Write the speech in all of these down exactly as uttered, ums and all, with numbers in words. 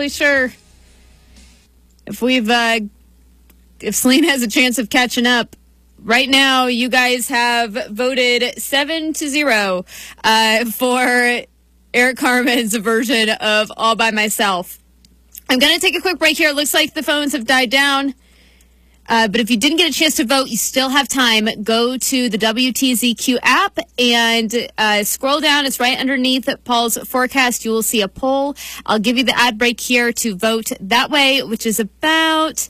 really sure if we've uh, if Celine has a chance of catching up. Right now, you guys have voted seven to zero uh, for Eric Carmen's version of All by Myself. I'm going to take a quick break here. It looks like the phones have died down. Uh, but if you didn't get a chance to vote, you still have time. Go to the W T Z Q app and uh, scroll down. It's right underneath Paul's forecast. You will see a poll. I'll give you the ad break here to vote that way, which is about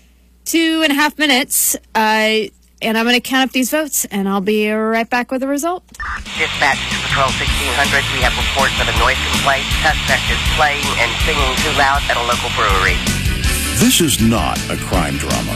two and a half minutes. Uh, and I'm going to count up these votes, and I'll be right back with the result. Dispatch to Patrol sixteen hundred. We have reports of a noise complaint. Suspect is playing and singing too loud at a local brewery. This is not a crime drama.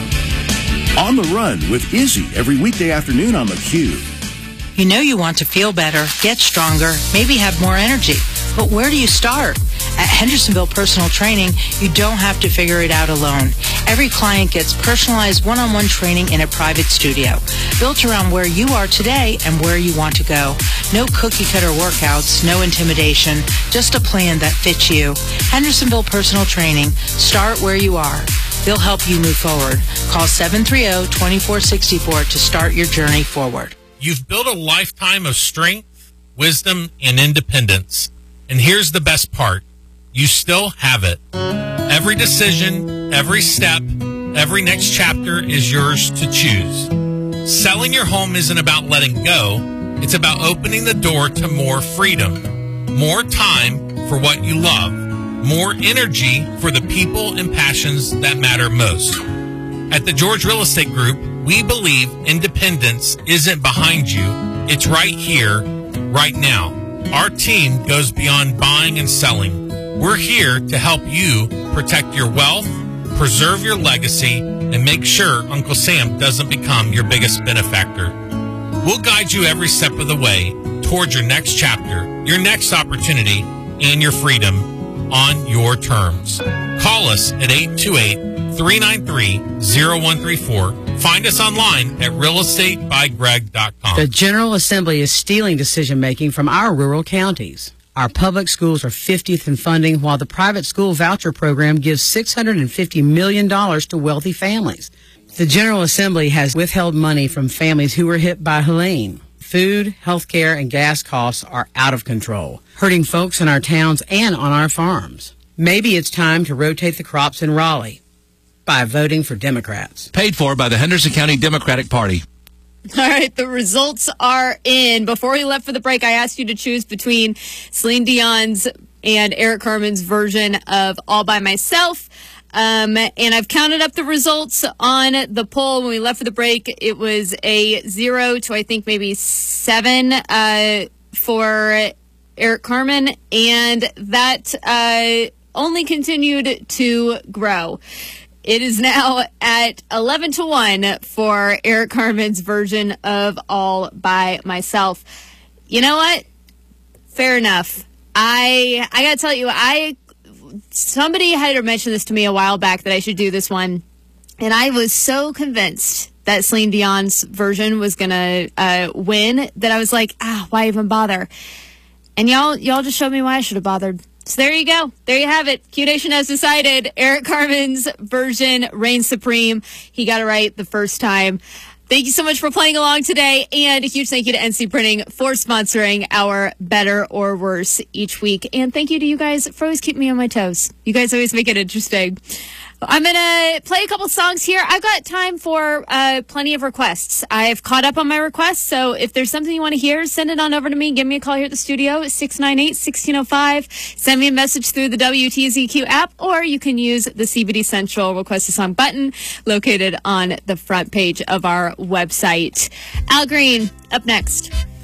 On the Run with Izzy every weekday afternoon on theCUBE. You know you want to feel better, get stronger, maybe have more energy. But where do you start? At Hendersonville Personal Training, you don't have to figure it out alone. Every client gets personalized one-on-one training in a private studio, built around where you are today and where you want to go. No cookie-cutter workouts, no intimidation, just a plan that fits you. Hendersonville Personal Training. Start where you are. They'll help you move forward. Call seven three zero, two four six four to start your journey forward. You've built a lifetime of strength, wisdom, and independence. And here's the best part. You still have it. Every decision, every step, every next chapter is yours to choose. Selling your home isn't about letting go. It's about opening the door to more freedom, more time for what you love, more energy for the people and passions that matter most. At the George Real Estate Group, we believe independence isn't behind you. It's right here, right now. Our team goes beyond buying and selling. We're here to help you protect your wealth, preserve your legacy, and make sure Uncle Sam doesn't become your biggest benefactor. We'll guide you every step of the way towards your next chapter, your next opportunity, and your freedom on your terms. Call us at eight two eight, three nine three, zero one three four. Find us online at real estate by greg dot com. The General Assembly is stealing decision-making from our rural counties. Our public schools are fiftieth in funding, while the private school voucher program gives six hundred fifty million dollars to wealthy families. The General Assembly has withheld money from families who were hit by Helene. Food, health care, and gas costs are out of control, hurting folks in our towns and on our farms. Maybe it's time to rotate the crops in Raleigh by voting for Democrats. Paid for by the Henderson County Democratic Party. All right, the results are in. Before we left for the break, I asked you to choose between Celine Dion's and Eric Carmen's version of All by Myself. Um, and I've counted up the results on the poll. When we left for the break, it was a zero to, I think, maybe seven uh, for Eric Carmen. And that uh, only continued to grow. It is now at eleven to one for Eric Carmen's version of All by Myself. You know what? Fair enough. I I gotta tell you, I somebody had mentioned this to me a while back that I should do this one, and I was so convinced that Celine Dion's version was gonna uh, win that I was like, ah, why even bother? And y'all y'all just showed me why I should have bothered. So there you go. There you have it. Q Nation has decided Eric Carmen's version reigns supreme. He got it right the first time. Thank you so much for playing along today. And a huge thank you to N C Printing for sponsoring our Better or Worse each week. And thank you to you guys for always keeping me on my toes. You guys always make it interesting. I'm going to play a couple songs here. I've got time for uh, plenty of requests. I've caught up on my requests, so if there's something you want to hear, send it on over to me. Give me a call here at the studio at six nine eight, one six zero five. Send me a message through the W T Z Q app, or you can use the C B D Central Request a Song button located on the front page of our website. Al Green, up next.